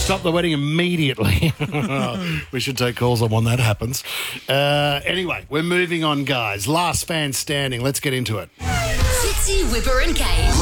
Stop the wedding immediately. We should take calls on when that happens. Anyway, we're moving on, guys. Last fan standing. Let's get into it. Fitzy, Whipper and Kate.